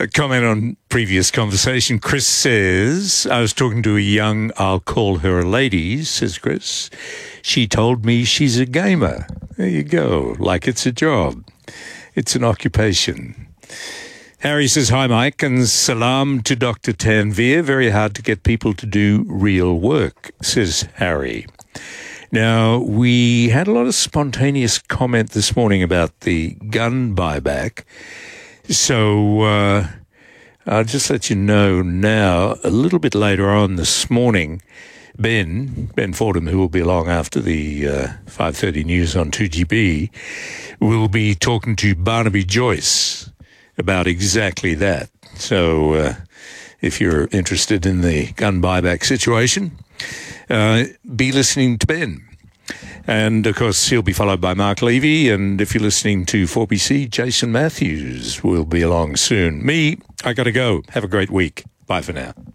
A comment on previous conversation. Chris says, I was talking to a young, I'll call her a lady, says Chris. She told me she's a gamer. There you go. Like it's a job. It's an occupation. Harry says, hi, Mike, and salam to Dr. Tanvir. Very hard to get people to do real work, says Harry. Now, we had a lot of spontaneous comment this morning about the gun buyback. So I'll just let you know now, a little bit later on this morning, Ben Fordham, who will be along after the 5:30 news on 2GB, will be talking to Barnaby Joyce about exactly that. So if you're interested in the gun buyback situation, be listening to Ben. And, of course, he'll be followed by Mark Levy. And if you're listening to 4BC, Jason Matthews will be along soon. Me, I got to go. Have a great week. Bye for now.